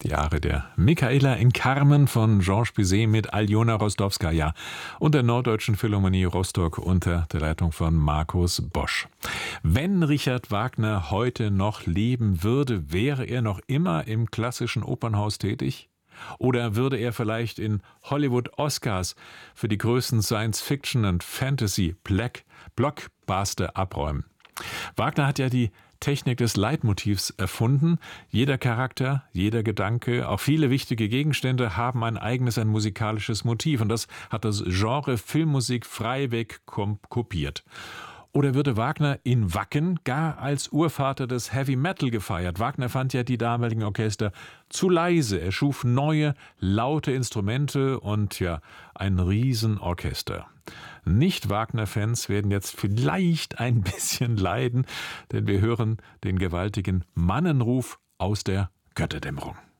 Die Arie der Michaela in Carmen von Georges Bizet mit Aljona Rostowskaja und der Norddeutschen Philharmonie Rostock unter der Leitung von Markus Bosch. Wenn Richard Wagner heute noch leben würde, wäre er noch immer im klassischen Opernhaus tätig? Oder würde er vielleicht in Hollywood-Oscars für die größten Science-Fiction- und Fantasy-Blockbuster abräumen? Wagner hat ja die Technik des Leitmotivs erfunden. Jeder Charakter, jeder Gedanke, auch viele wichtige Gegenstände haben ein musikalisches Motiv. Und das hat das Genre Filmmusik freiweg kopiert. Oder würde Wagner in Wacken gar als Urvater des Heavy Metal gefeiert? Wagner fand ja die damaligen Orchester zu leise. Er schuf neue, laute Instrumente und ein Riesenorchester. Nicht-Wagner-Fans werden jetzt vielleicht ein bisschen leiden, denn wir hören den gewaltigen Mannenruf aus der Götterdämmerung.